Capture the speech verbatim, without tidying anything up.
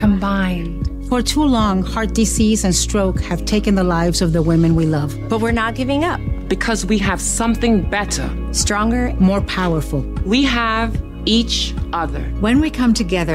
combined. For too long, heart disease and stroke have taken the lives of the women we love. But we're not giving up. Because we have something better. Stronger, more powerful. We have each other. When we come together,